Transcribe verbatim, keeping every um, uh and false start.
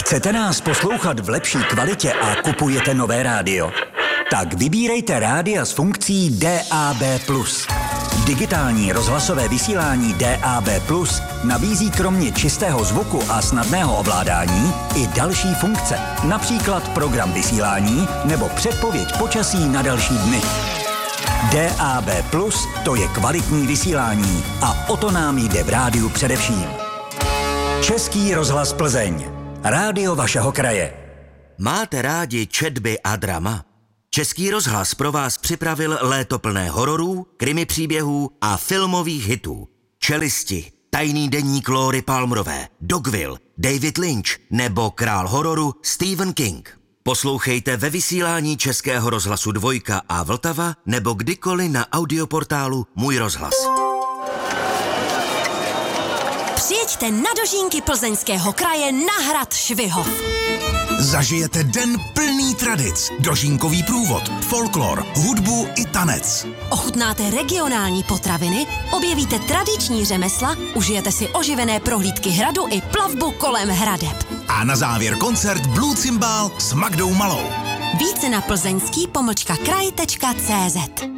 Chcete nás poslouchat v lepší kvalitě a kupujete nové rádio? Tak vybírejte rádia s funkcí D A B plus. Digitální rozhlasové vysílání D A B plus nabízí kromě čistého zvuku a snadného ovládání i další funkce, například program vysílání nebo předpověď počasí na další dny. D A B plus, to je kvalitní vysílání a o to nám jde v rádiu především. Český rozhlas Plzeň. Rádio vašeho kraje. Máte rádi četby a drama? Český rozhlas pro vás připravil léto plné hororů, krimi příběhů a filmových hitů. Čelisti, Tajný deník Lóry Palmerové, Dogville, David Lynch nebo král hororu Stephen King. Poslouchejte ve vysílání Českého rozhlasu Dvojka a Vltava nebo kdykoliv na audioportálu Můj rozhlas. Přijeďte na dožínky Plzeňského kraje na hrad Švihov. Zažijete den plný tradic, dožínkový průvod, folklor, hudbu i tanec. Ochutnáte regionální potraviny, objevíte tradiční řemesla, užijete si oživené prohlídky hradu i plavbu kolem hradeb. A na závěr koncert Blue Cymbal s Magdou Malou. Více na plzeňský pomlčka kraj tečka cé zet.